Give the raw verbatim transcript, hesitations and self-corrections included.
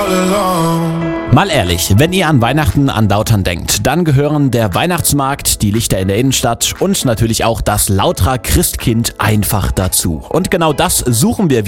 Mal ehrlich, wenn ihr an Weihnachten an Lautern denkt, dann gehören der Weihnachtsmarkt, die Lichter in der Innenstadt und natürlich auch das Lauterer Christkind einfach dazu. Und genau das suchen wir